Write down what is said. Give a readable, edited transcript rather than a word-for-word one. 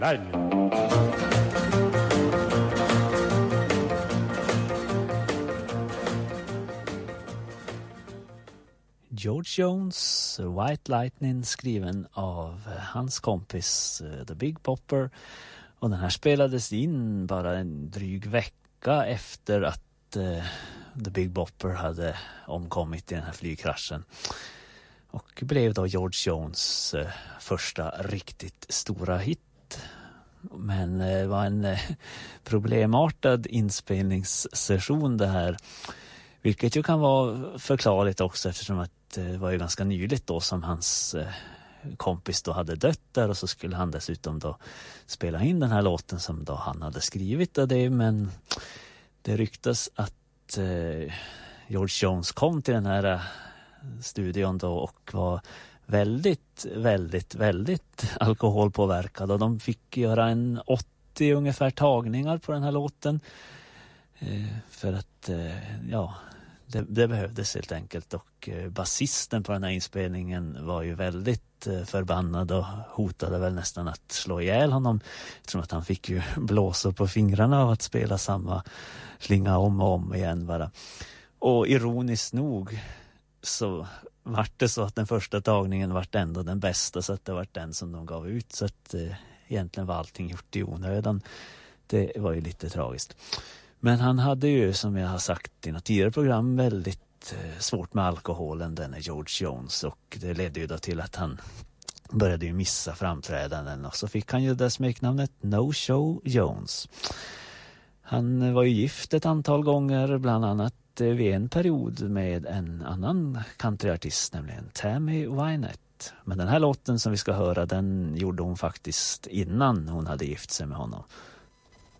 George Jones, White Lightning, skriven av hans kompis The Big Bopper. Och den här spelades in bara en dryg vecka efter att The Big Bopper hade omkommit i den här flygkraschen. Och blev då George Jones första riktigt stora hit. Men det var en problemartad inspelningssession det här. Vilket ju kan vara förklarligt också eftersom att det var ju ganska nyligt då som hans kompis då hade dött där och så skulle han dessutom då spela in den här låten som då han hade skrivit av det. Men det ryktas att George Jones kom till den här studion då och var väldigt alkoholpåverkad och de fick göra en 80 ungefär tagningar på den här låten för att det behövdes helt enkelt och basisten på den här inspelningen var ju väldigt förbannad och hotade väl nästan att slå ihjäl honom. Jag tror att han fick ju blåsa på fingrarna av att spela samma slinga om och om igen bara. Och ironiskt nog så vart det så att den första tagningen vart ändå den bästa så att det vart den som de gav ut så att egentligen var allting gjort i onödan. Det var ju lite tragiskt. Men han hade ju som jag har sagt i några tidigare program väldigt svårt med alkoholen den är George Jones och det ledde ju då till att han började ju missa framträdanden och så fick han ju det smeknamnet No Show Jones. Han var ju gift ett antal gånger bland annat vid en period med en annan countryartist nämligen Tammy Wynette. Men den här låten som vi ska höra den gjorde hon faktiskt innan hon hade gift sig med honom.